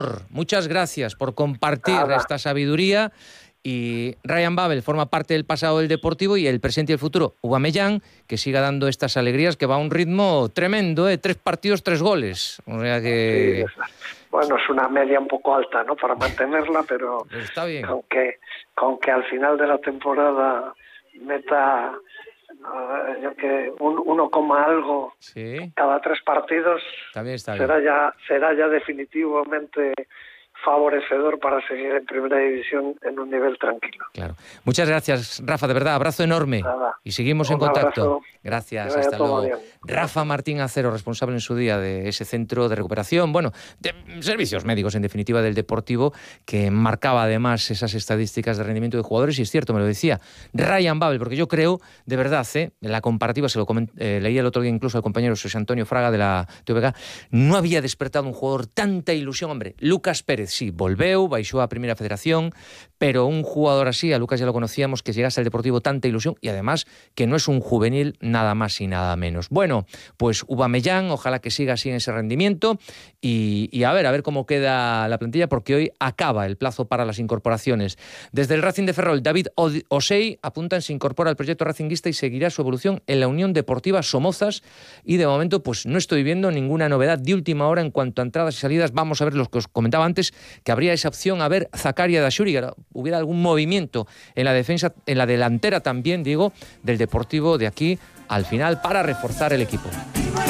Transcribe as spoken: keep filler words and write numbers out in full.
Muchas gracias por compartir Nada. esta sabiduría. Y Ryan Babel forma parte del pasado del Deportivo y el presente y el futuro Aubameyang, que siga dando estas alegrías, que va a un ritmo tremendo, ¿eh? Tres partidos, tres goles. O sea que... Sí, bueno, es una media un poco alta, ¿no?, para mantenerla, pero está bien. Con que, con que al final de la temporada meta uh, yo que un uno coma algo sí. cada tres partidos, también está será bien. ya será ya definitivamente favorecedor para seguir en primera división en un nivel tranquilo. Claro. Muchas gracias, Rafa, de verdad, abrazo enorme. Nada. Y seguimos Un en contacto. abrazo. Gracias, hasta luego. Bien. Rafa Martín Acero, responsable en su día de ese centro de recuperación, bueno, de servicios médicos, en definitiva, del Deportivo, que marcaba además esas estadísticas de rendimiento de jugadores, y es cierto, me lo decía Ryan Babel, porque yo creo, de verdad, ¿eh? la comparativa, se lo coment- eh, leía el otro día incluso al compañero José Antonio Fraga de la T V K, no había despertado un jugador tanta ilusión, hombre. Lucas Pérez, sí, volveu, baixou a Primera Federación, pero un jugador así, a Lucas ya lo conocíamos, que llegase al Deportivo tanta ilusión, y además que no es un juvenil nada más y nada menos. Bueno, pues Aubameyang, ojalá que siga así en ese rendimiento, y, y a ver, a ver cómo queda la plantilla, porque hoy acaba el plazo para las incorporaciones. Desde el Racing de Ferrol, David Osei apunta en se incorpora al proyecto racinguista y seguirá su evolución en la Unión Deportiva Somozas, y de momento pues no estoy viendo ninguna novedad de última hora en cuanto a entradas y salidas. Vamos a ver los que os comentaba antes, que habría esa opción a ver Zakaria Dashuri, que hubiera algún movimiento en la defensa, en la delantera también, digo, del Deportivo de aquí al final para reforzar el equipo.